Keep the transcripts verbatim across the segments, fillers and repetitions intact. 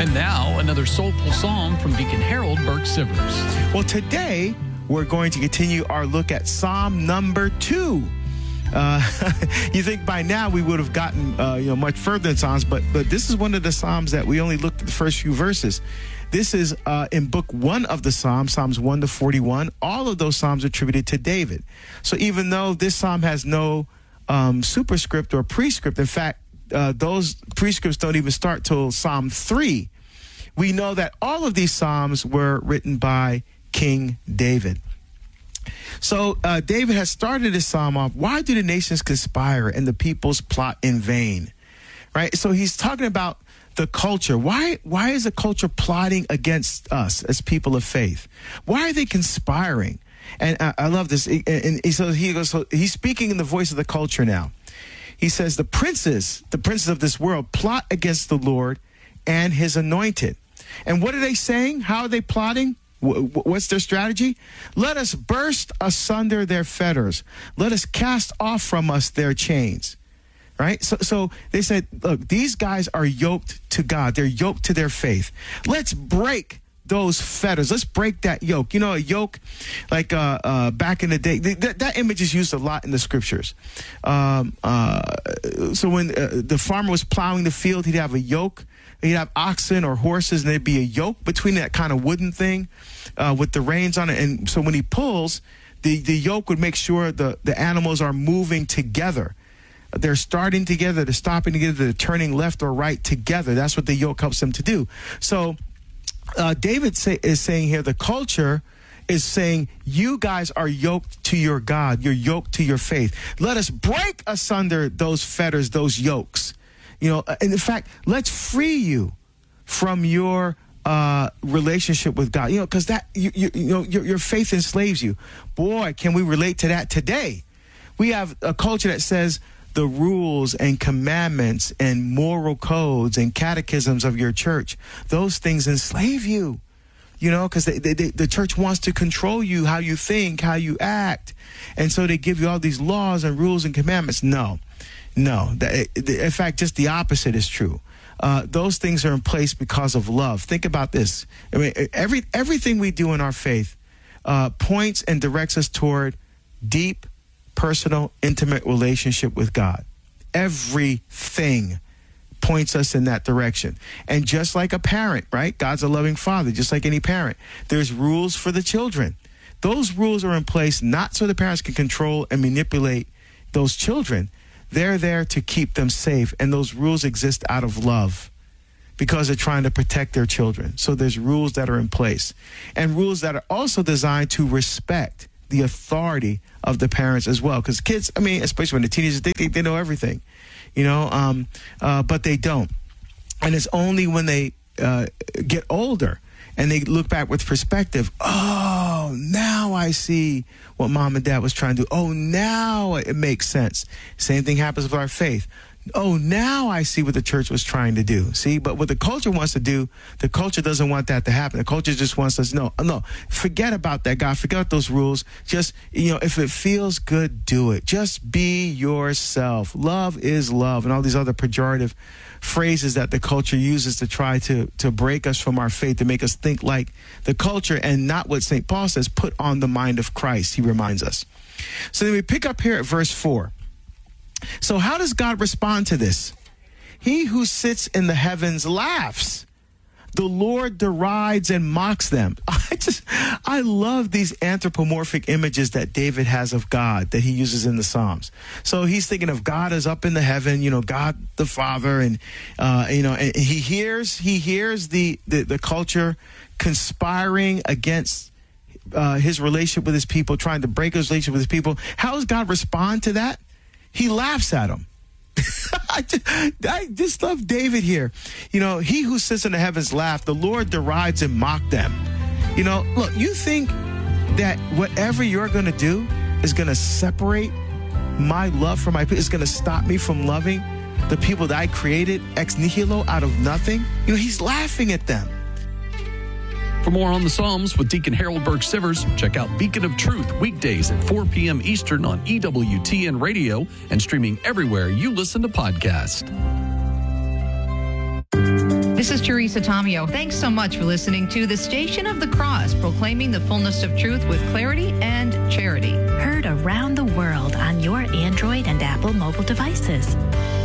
And now, another soulful psalm from Deacon Harold Burke-Sivers. Well, today we're going to continue our look at Psalm number two. Uh, you think by now we would have gotten uh, you know much further in Psalms, but but this is one of the Psalms that we only looked at the first few verses. This is uh, in book one of the Psalms, Psalms one to forty-one. All of those Psalms are attributed to David. So even though this Psalm has no um, superscript or prescript, in fact, uh, those prescripts don't even start till Psalm three, we know that all of these Psalms were written by King David. So uh, David has started his psalm off, why do the nations conspire and the peoples plot in vain? Right? So he's talking about the culture. Why why is the culture plotting against us as people of faith? Why are they conspiring? And I, I love this. And, and so he goes, so he's speaking in the voice of the culture now. He says, the princes, the princes of this world plot against the Lord and his anointed. And what are they saying? How are they plotting? What's their strategy? Let us burst asunder their fetters. Let us cast off from us their chains. Right? So, so they said, look, these guys are yoked to God. They're yoked to their faith. Let's break those fetters. Let's break that yoke. You know, a yoke, like uh, uh, back in the day, th- that, that image is used a lot in the scriptures. Um, uh, so when uh, the farmer was plowing the field, he'd have a yoke. He'd have oxen or horses, and there'd be a yoke between that kind of wooden thing uh, with the reins on it. And so when he pulls, the, the yoke would make sure the, the animals are moving together. They're starting together, they're stopping together, they're turning left or right together. That's what the yoke helps them to do. So uh, David say, is saying here, the culture is saying, you guys are yoked to your God. You're yoked to your faith. Let us break asunder those fetters, those yokes. You know, and in fact, let's free you from your uh, relationship with God. You know, because that you, you, you know your, your faith enslaves you. Boy, can we relate to that today? We have a culture that says the rules and commandments and moral codes and catechisms of your church, those things enslave you. You know, because they, they, they, the church wants to control you, how you think, how you act, and so they give you all these laws and rules and commandments. No. No, in fact, just the opposite is true. Uh, those things are in place because of love. Think about this. I mean, every everything we do in our faith uh, points and directs us toward deep, personal, intimate relationship with God. Everything points us in that direction. And just like a parent, right? God's a loving father, just like any parent. There's rules for the children. Those rules are in place not so the parents can control and manipulate those children. They're there to keep them safe, and those rules exist out of love because they're trying to protect their children. So there's rules that are in place, and rules that are also designed to respect the authority of the parents as well. Because kids, I mean, especially when the teenagers, they think they know everything, you know, um, uh, but they don't. And it's only when they uh, get older and they look back with perspective, oh, now I see what mom and dad was trying to do. Oh, now it makes sense. Same thing happens with our faith. Oh, now I see what the church was trying to do. See, but what the culture wants to do, the culture doesn't want that to happen. The culture just wants us, no, no, forget about that, God. Forget those rules. Just, you know, if it feels good, do it. Just be yourself. Love is love, and all these other pejorative phrases that the culture uses to try to, to break us from our faith, to make us think like the culture and not what Saint Paul says, put on the mind of Christ, he reminds us. So then we pick up here at verse four. So how does God respond to this? He who sits in the heavens laughs. The Lord derides and mocks them. I just, I love these anthropomorphic images that David has of God that he uses in the Psalms. So he's thinking of God as up in the heaven, you know, God the Father, and uh, you know, and he hears he hears the the, the culture conspiring against uh, his relationship with his people, trying to break his relationship with his people. How does God respond to that? He laughs at them. I, just, I just love David here. You know, he who sits in the heavens laugh, the Lord derides and mock them. You know, look, you think that whatever you're going to do is going to separate my love from my people, is going to stop me from loving the people that I created ex nihilo, out of nothing? You know, he's laughing at them. For more on the Psalms with Deacon Harold Burke-Sivers, check out Beacon of Truth weekdays at four p.m. Eastern on E W T N Radio and streaming everywhere you listen to podcasts. This is Teresa Tomeo. Thanks so much for listening to the Station of the Cross, proclaiming the fullness of truth with clarity and charity. Heard around the world on your Android and Apple mobile devices.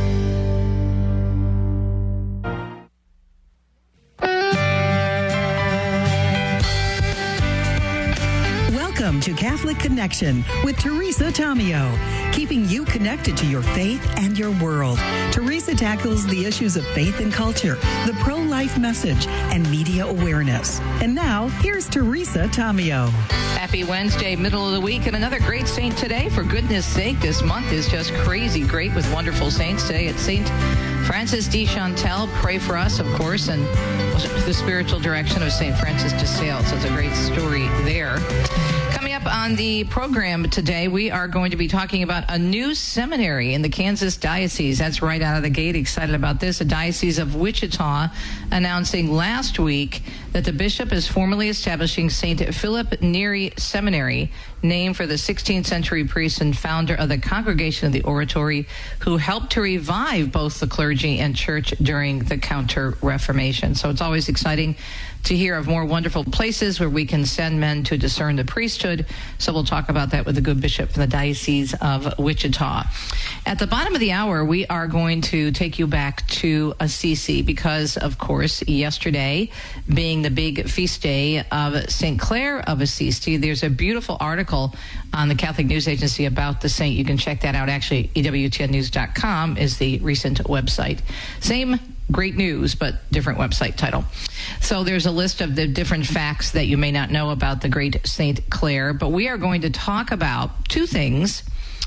Welcome to Catholic Connection with Teresa Tomeo, keeping you connected to your faith and your world. Teresa tackles the issues of faith and culture, the pro-life message, and media awareness. And now, here's Teresa Tomeo. Happy Wednesday, middle of the week, and another great saint today. For goodness sake, this month is just crazy great with wonderful saints. Today it's Saint Francis de Chantal. Pray for us, of course, and the spiritual direction of Saint Francis de Sales. So it's a great story there. Coming up on the program today, we are going to be talking about a new seminary in the Kansas Diocese. That's right out of the gate. Excited about this. The Diocese of Wichita announcing last week that the bishop is formally establishing Saint Philip Neri Seminary, named for the sixteenth century priest and founder of the Congregation of the Oratory, who helped to revive both the clergy and church during the Counter-Reformation. So it's always exciting to hear of more wonderful places where we can send men to discern the priesthood. So we'll talk about that with the good bishop from the Diocese of Wichita. At the bottom of the hour, we are going to take you back to Assisi because, of course, yesterday being the big feast day of Saint Clare of Assisi, there's a beautiful article on the Catholic News Agency about the saint. You can check that out. Actually, E W T N news dot com is the recent website. Same great news, but different website title. So there's a list of the different facts that you may not know about the great Saint Clare, but we are going to talk about two things.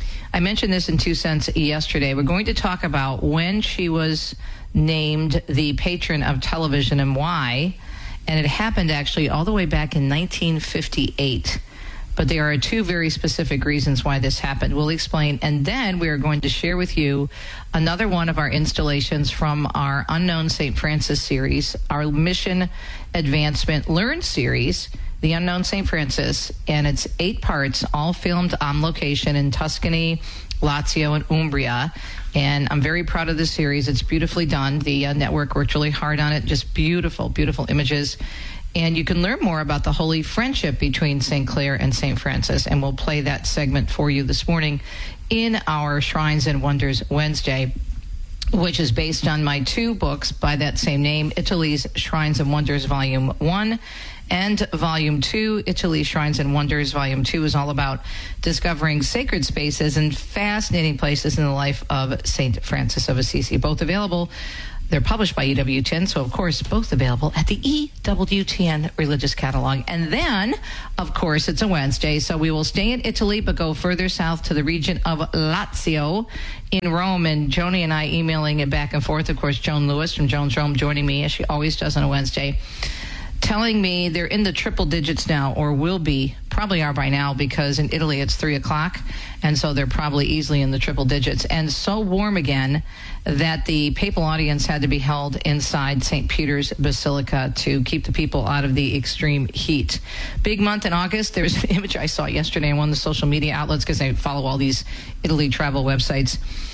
I mentioned this in Two Cents yesterday. We're going to talk about when she was named the patron of television and why, and it happened actually all the way back in nineteen fifty-eight. But there are two very specific reasons why this happened. We'll explain. And then we are going to share with you another one of our installations from our Unknown Saint Francis series, our Mission Advancement Learn series, The Unknown Saint Francis. And it's eight parts, all filmed on location in Tuscany, Lazio, and Umbria. And I'm very proud of this series. It's beautifully done. The uh, network worked really hard on it. Just beautiful, beautiful images. And you can learn more about the holy friendship between Saint Clare and Saint Francis. And we'll play that segment for you this morning in our Shrines and Wonders Wednesday, which is based on my two books by that same name, Italy's Shrines and Wonders Volume one and Volume two. Italy's Shrines and Wonders Volume two is all about discovering sacred spaces and fascinating places in the life of Saint Francis of Assisi. Both available. They're published by E W T N, so of course, both available at the E W T N Religious Catalog. And then, of course, it's a Wednesday, so we will stay in Italy, but go further south to the region of Lazio in Rome. And Joni and I emailing it back and forth. Of course, Joan Lewis from Joan's Rome joining me, as she always does on a Wednesday, telling me they're in the triple digits now, or will be, probably are by now, because in Italy it's three o'clock, and so they're probably easily in the triple digits. And so warm again that the papal audience had to be held inside Saint Peter's Basilica to keep the people out of the extreme heat. Big month in August. There's an image I saw yesterday on one of the social media outlets, because I follow all these Italy travel websites.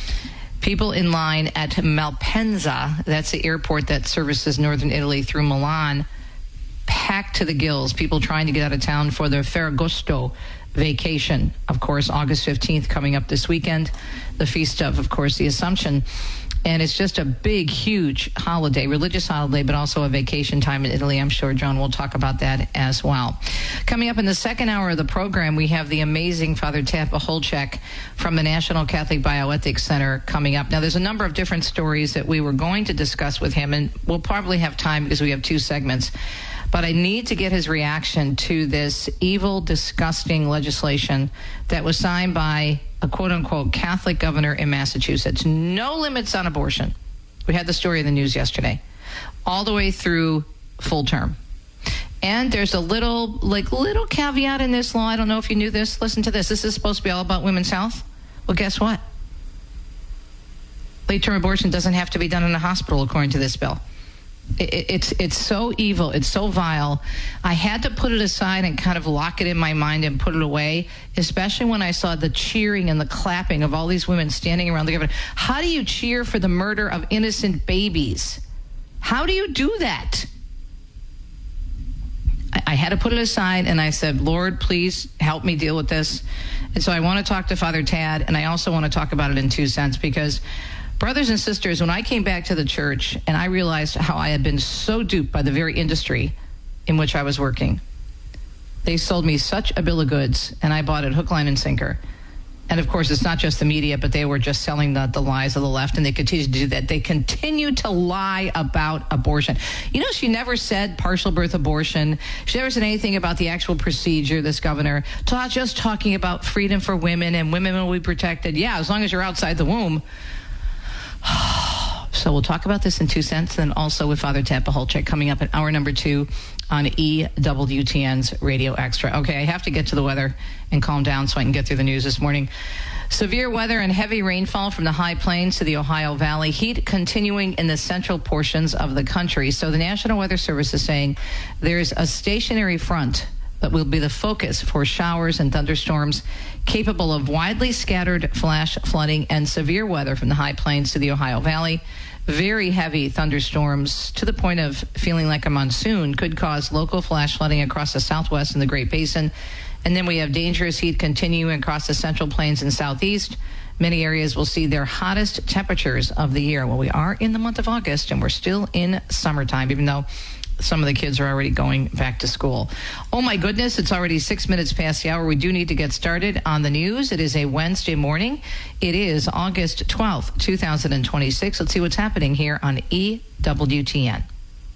People in line at Malpensa, that's the airport that services northern Italy through Milan, packed to the gills, people trying to get out of town for their Ferragosto vacation. Of course, August fifteenth coming up this weekend, the feast of, of course, the Assumption. And it's just a big, huge holiday, religious holiday, but also a vacation time in Italy. I'm sure John will talk about that as well. Coming up in the second hour of the program, we have the amazing Father Tampa Holchek from the National Catholic Bioethics Center coming up. Now, there's a number of different stories that we were going to discuss with him, and we'll probably have time because we have two segments. But I need to get his reaction to this evil, disgusting legislation that was signed by a quote-unquote Catholic governor in Massachusetts. No limits on abortion. We had the story in the news yesterday. All the way through full term. And there's a little, like, little caveat in this law. I don't know if you knew this. Listen to this. This is supposed to be all about women's health. Well, guess what? Late-term abortion doesn't have to be done in a hospital, according to this bill. It's it's so evil. It's so vile. I had to put it aside and kind of lock it in my mind and put it away, especially when I saw the cheering and the clapping of all these women standing around the government. How do you cheer for the murder of innocent babies? How do you do that? I, I had to put it aside, and I said, Lord, please help me deal with this. And so I want to talk to Father Tad, and I also want to talk about it in two cents, because brothers and sisters, when I came back to the church and I realized how I had been so duped by the very industry in which I was working, they sold me such a bill of goods, and I bought it hook, line, and sinker. And of course, it's not just the media, but they were just selling the, the lies of the left, and they continue to do that. They continue to lie about abortion. You know, she never said partial birth abortion. She never said anything about the actual procedure, this governor. Ta- just talking about freedom for women, and women will be protected. Yeah, as long as you're outside the womb. So we'll talk about this in two cents, then also with Father Tad Pacholczyk coming up at hour number two on E W T N's Radio Extra. Okay, I have to get to the weather and calm down so I can get through the news this morning. Severe weather and heavy rainfall from the high plains to the Ohio Valley. Heat continuing in the central portions of the country. So the National Weather Service is saying there's a stationary front that will be the focus for showers and thunderstorms capable of widely scattered flash flooding and severe weather from the high plains to the Ohio Valley. Very heavy thunderstorms to the point of feeling like a monsoon could cause local flash flooding across the southwest and the Great Basin. And then we have dangerous heat continuing across the central plains and southeast. Many areas will see their hottest temperatures of the year. Well, we are in the month of August, and we're still in summertime, even though some of the kids are already going back to school. Oh, my goodness, it's already six minutes past the hour. We do need to get started on the news. It is a Wednesday morning. It is August twelfth, two thousand twenty-six. Let's see what's happening here on E W T N.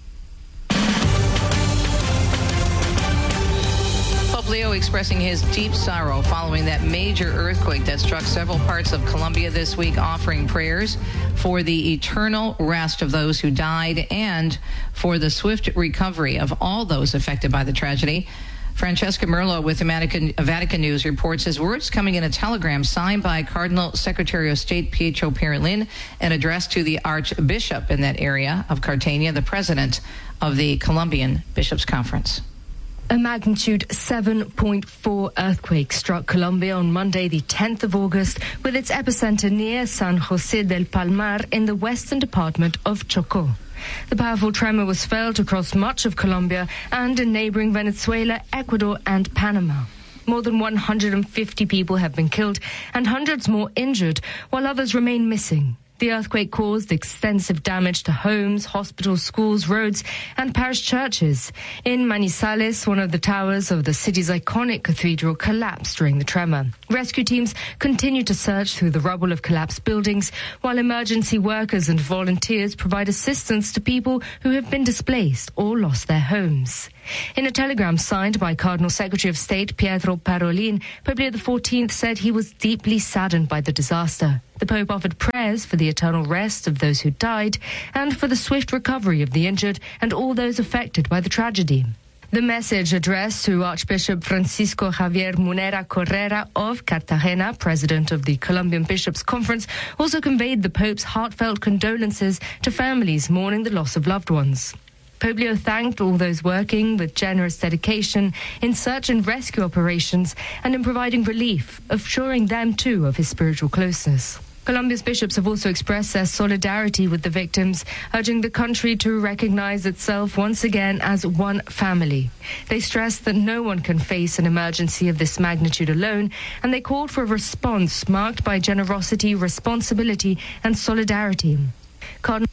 Leo expressing his deep sorrow following that major earthquake that struck several parts of Colombia this week, offering prayers for the eternal rest of those who died and for the swift recovery of all those affected by the tragedy. Francesca Merlo with the Vatican, Vatican News reports his words coming in a telegram signed by Cardinal Secretary of State Pietro Parolin and addressed to the Archbishop in that area of Cartagena, the president of the Colombian Bishops' Conference. A magnitude seven point four earthquake struck Colombia on Monday, the tenth of August, with its epicenter near San José del Palmar in the western department of Chocó. The powerful tremor was felt across much of Colombia and in neighboring Venezuela, Ecuador, and Panama. More than one hundred fifty people have been killed and hundreds more injured, while others remain missing. The earthquake caused extensive damage to homes, hospitals, schools, roads, and parish churches. In Manizales, one of the towers of the city's iconic cathedral collapsed during the tremor. Rescue teams continue to search through the rubble of collapsed buildings, while emergency workers and volunteers provide assistance to people who have been displaced or lost their homes. In a telegram signed by Cardinal Secretary of State Pietro Parolin, Pope Leo the fourteenth said he was deeply saddened by the disaster. The Pope offered prayers for the eternal rest of those who died and for the swift recovery of the injured and all those affected by the tragedy. The message addressed to Archbishop Francisco Javier Munera Correra of Cartagena, president of the Colombian Bishops' Conference, also conveyed the Pope's heartfelt condolences to families mourning the loss of loved ones. Pope Leo thanked all those working with generous dedication in search and rescue operations and in providing relief, assuring them too of his spiritual closeness. Colombia's bishops have also expressed their solidarity with the victims, urging the country to recognize itself once again as one family. They stressed that no one can face an emergency of this magnitude alone, and they called for a response marked by generosity, responsibility, and solidarity. Cardinal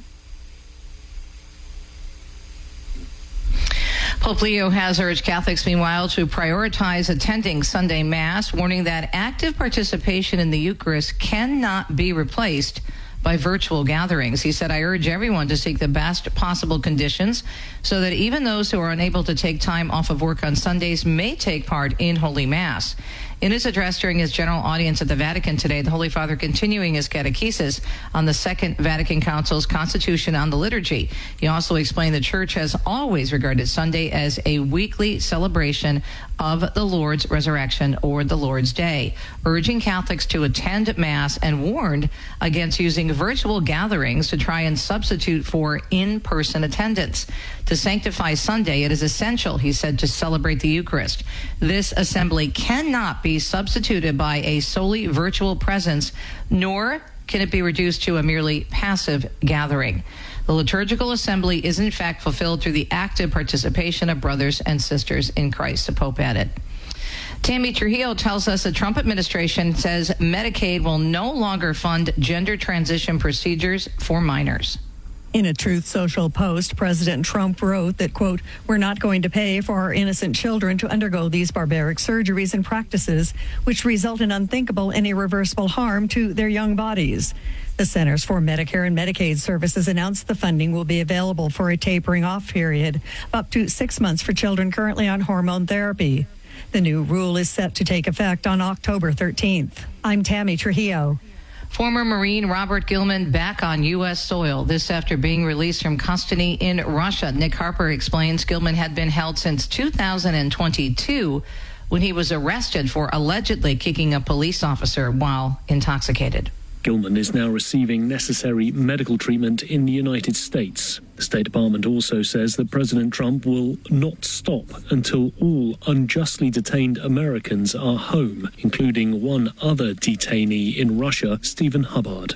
Pope Leo has urged Catholics, meanwhile, to prioritize attending Sunday Mass, warning that active participation in the Eucharist cannot be replaced by virtual gatherings. He said, I urge everyone to seek the best possible conditions so that even those who are unable to take time off of work on Sundays may take part in Holy Mass. In his address during his general audience at the Vatican today, the Holy Father continuing his catechesis on the Second Vatican Council's Constitution on the Liturgy. He also explained the Church has always regarded Sunday as a weekly celebration of the Lord's resurrection or the Lord's Day, urging Catholics to attend Mass and warned against using virtual gatherings to try and substitute for in-person attendance. To sanctify Sunday, it is essential, he said, to celebrate the Eucharist. This assembly cannot be substituted by a solely virtual presence, nor can it be reduced to a merely passive gathering. The liturgical assembly is in fact fulfilled through the active participation of brothers and sisters in Christ, the Pope added. Tammy Trujillo tells us the Trump administration says Medicaid will no longer fund gender transition procedures for minors. In a Truth Social post, President Trump wrote that, quote, "We're not going to pay for our innocent children to undergo these barbaric surgeries and practices, which result in unthinkable and irreversible harm to their young bodies." The Centers for Medicare and Medicaid Services announced the funding will be available for a tapering off period, up to six months for children currently on hormone therapy. The new rule is set to take effect on October thirteenth. I'm Tammy Trujillo. Former Marine Robert Gilman back on U S soil, this after being released from custody in Russia. Nick Harper explains Gilman had been held since two thousand twenty-two when he was arrested for allegedly kicking a police officer while intoxicated. Gilman is now receiving necessary medical treatment in the United States. The State Department also says that President Trump will not stop until all unjustly detained Americans are home, including one other detainee in Russia, Stephen Hubbard.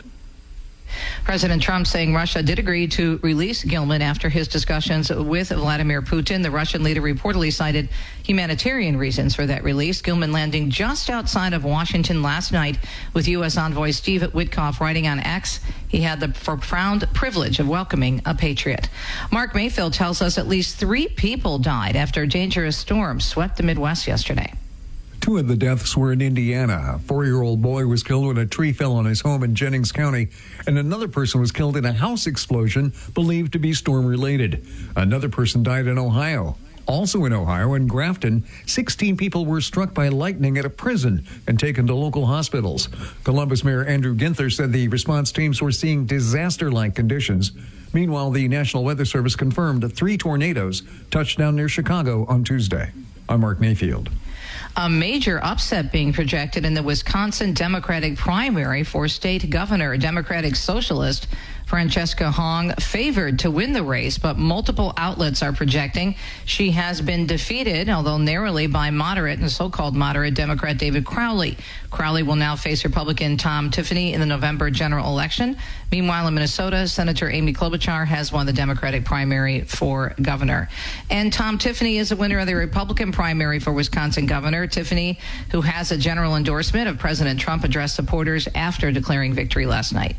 President Trump saying Russia did agree to release Gilman after his discussions with Vladimir Putin. The Russian leader reportedly cited humanitarian reasons for that release. Gilman landing just outside of Washington last night with U S envoy Steve Witkoff writing on X, he had the profound privilege of welcoming a patriot. Mark Mayfield tells us at least three people died after a dangerous storm swept the Midwest yesterday. Two of the deaths were in Indiana. A four-year-old boy was killed when a tree fell on his home in Jennings County, and another person was killed in a house explosion believed to be storm-related. Another person died in Ohio. Also in Ohio, in Grafton, sixteen people were struck by lightning at a prison and taken to local hospitals. Columbus Mayor Andrew Ginther said the response teams were seeing disaster-like conditions. Meanwhile, the National Weather Service confirmed that three tornadoes touched down near Chicago on Tuesday. I'm Mark Mayfield. A major upset being projected in the Wisconsin Democratic primary for state governor. Democratic socialist Francesca Hong favored to win the race, but multiple outlets are projecting she has been defeated, although narrowly, by moderate and so-called moderate Democrat David Crowley. Crowley will now face Republican Tom Tiffany in the November general election. Meanwhile, in Minnesota, Senator Amy Klobuchar has won the Democratic primary for governor. And Tom Tiffany is the winner of the Republican primary for Wisconsin governor. Tiffany, who has a general endorsement of President Trump, addressed supporters after declaring victory last night.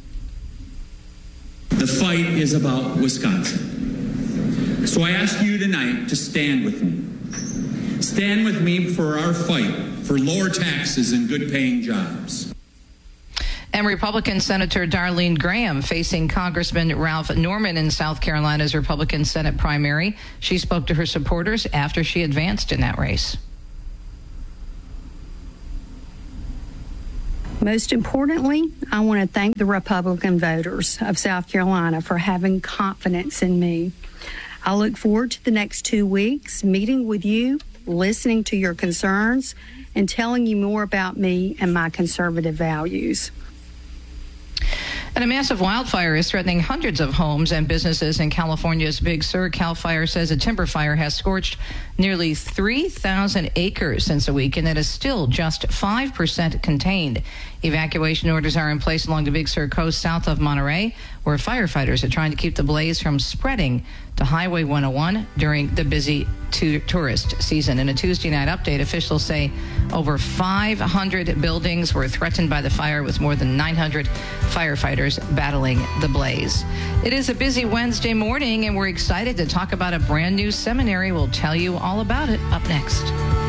The fight is about Wisconsin. So I ask you tonight to stand with me. Stand with me for our fight for lower taxes and good-paying jobs. And Republican Senator Darlene Graham facing Congressman Ralph Norman in South Carolina's Republican Senate primary. She spoke to her supporters after she advanced in that race. Most importantly, I want to thank the Republican voters of South Carolina for having confidence in me. I look forward to the next two weeks, meeting with you, listening to your concerns, and telling you more about me and my conservative values. And a massive wildfire is threatening hundreds of homes and businesses in California's Big Sur. Cal Fire says a timber fire has scorched nearly three thousand acres since the weekend and is still just five percent contained. Evacuation orders are in place along the Big Sur coast south of Monterey, where firefighters are trying to keep the blaze from spreading to Highway one oh one during the busy tu- tourist season. In a Tuesday night update, officials say over five hundred buildings were threatened by the fire, with more than nine hundred firefighters battling the blaze. It is a busy Wednesday morning, and we're excited to talk about a brand new seminary. We'll tell you all about it up next.